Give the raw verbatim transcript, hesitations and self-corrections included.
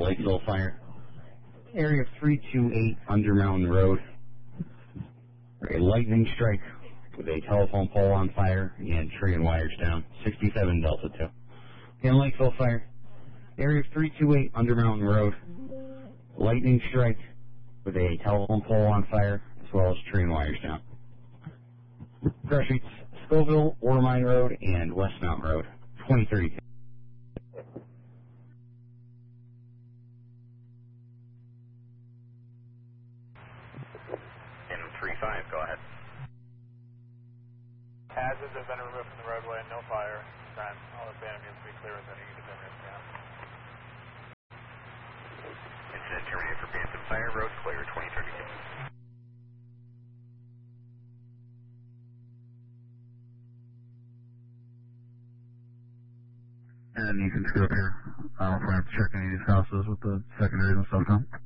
Lakeville Fire. Area three two eight Undermountain Road. A lightning strike with a telephone pole on fire and tree and wires down. sixty-seven Delta two. Again, Lakeville Fire. Area three two eight Undermountain Road. Lightning strike with a telephone pole on fire as well as tree and wires down. Crash Streets, Scoville, Ormine Road, and West Mountain Road. twenty thirty-two. M three five, go ahead. Hazards have been removed from the roadway, no fire. Time. All abandoned units will be clear within a unit of minutes now. Incident terminated for Bantam Fire, road clear, twenty thirty-two. And you can screw up here. I don't know if I have to check any of these houses with the secondaries and stuff now.